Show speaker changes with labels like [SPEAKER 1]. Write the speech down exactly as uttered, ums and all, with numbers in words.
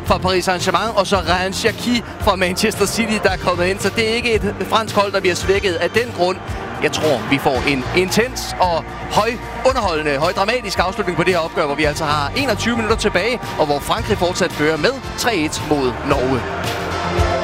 [SPEAKER 1] fra Paris Saint-Germain, og så Ryan Cherki fra Manchester City, der er kommet ind. Så det er ikke et fransk hold, der bliver svækket af den grund. Jeg tror, vi får en intens og høj underholdende, høj dramatisk afslutning på det her opgør, hvor vi altså har enogtyve minutter tilbage, og hvor Frankrig fortsat fører med tre et mod Norge.